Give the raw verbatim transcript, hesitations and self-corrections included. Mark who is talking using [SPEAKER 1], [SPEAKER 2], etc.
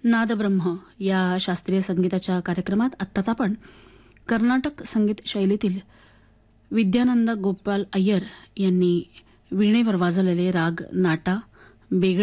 [SPEAKER 1] नादब्रह्म या शास्त्रीय संगीताच्या कार्यक्रमात आत्ताच आपण कर्नाटक संगीत शैलीतील विद्यानंद गोपाल अय्यर यांनी वीणेवर वाजवलेले राग नाटा, बेगड